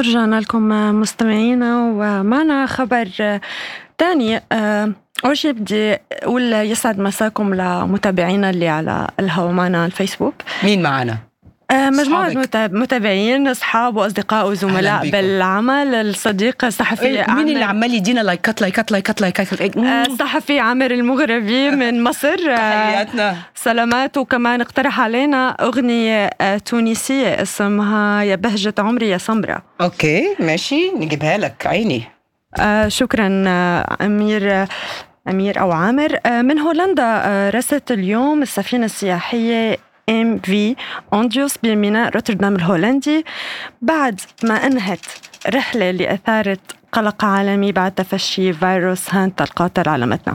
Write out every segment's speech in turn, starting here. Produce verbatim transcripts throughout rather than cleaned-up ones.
رجعنا لكم مستمعينا ومعنا خبر تاني. أول شيء بدي أقول يسعد مساكم لمتابعينا اللي على الهوا معنا على الفيسبوك. مين معنا؟ مجموعة متابعين أصحاب وأصدقاء وزملاء بالعمل. الصديق الصحفي مين عامر اللي عمال يدينا لايكات لايكات لايكات لايكات الصحفي عامر المغربي من مصر. تحياتنا سلامات. وكمان اقترح علينا أغنية تونسية اسمها يا بهجة عمري يا سمرة. اوكي ماشي نجيبها لك عيني. آه شكرا آه أمير أمير أو عامر. آه من هولندا آه رست اليوم السفينة السياحية إم في أنديوس بميناء روتردام الهولندي بعد ما أنهت رحلة اللي أثارت قلق عالمي بعد تفشي فيروس هانتا القاتل على متنها،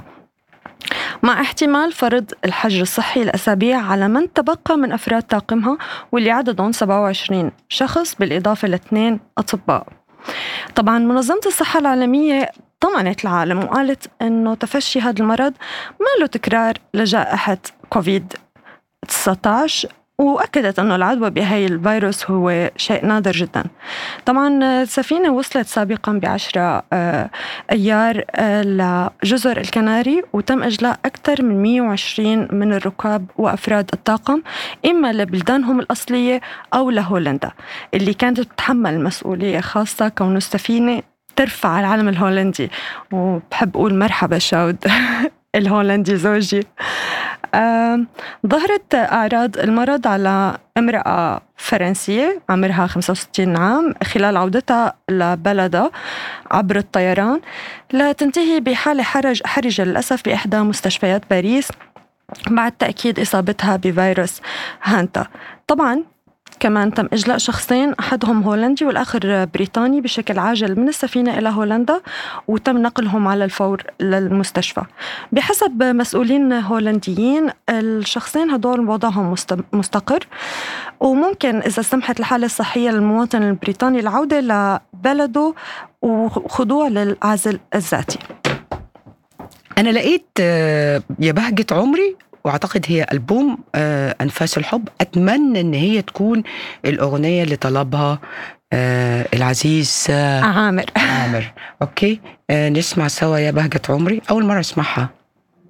مع احتمال فرض الحجر الصحي لأسابيع على من تبقى من أفراد طاقمها واللي عددهم سبعة وعشرين شخص بالإضافة لاثنين أطباء. طبعا منظمة الصحة العالمية طمأنت العالم وقالت أنه تفشي هذا المرض ما له تكرار لجائحة كوفيد تسعة عشر، وأكدت أنه العدوى بهاي الفيروس هو شيء نادر جدا. طبعا السفينة وصلت سابقا بعشرة أيار لجزر الكناري وتم إجلاء أكثر من مئة وعشرين من الركاب وأفراد الطاقم إما لبلدانهم الأصلية أو لهولندا اللي كانت تتحمل مسؤولية خاصة كون السفينة ترفع العلم الهولندي. وبحب أقول مرحبا شاود الهولندي زوجي. آه، ظهرت أعراض المرض على امرأة فرنسية عمرها خمسة وستين عام خلال عودتها لبلدها عبر الطيران، لا تنتهي بحالة حرج حرجة للأسف بإحدى مستشفيات باريس بعد تأكيد إصابتها بفيروس هانتا. طبعا كمان تم إجلاء شخصين، أحدهم هولندي والآخر بريطاني بشكل عاجل من السفينة إلى هولندا وتم نقلهم على الفور للمستشفى. بحسب مسؤولين هولنديين الشخصين هدول وضعهم مستقر وممكن إذا سمحت الحالة الصحية للمواطن البريطاني العودة لبلده وخضوع للعزل الذاتي. أنا لقيت يا بهجة عمري وأعتقد هي ألبوم أنفاس الحب. أتمنى أن هي تكون الأغنية اللي طلبها العزيز عامر عامر. أوكي نسمع سوا يا بهجة عمري. أول مرة أسمعها.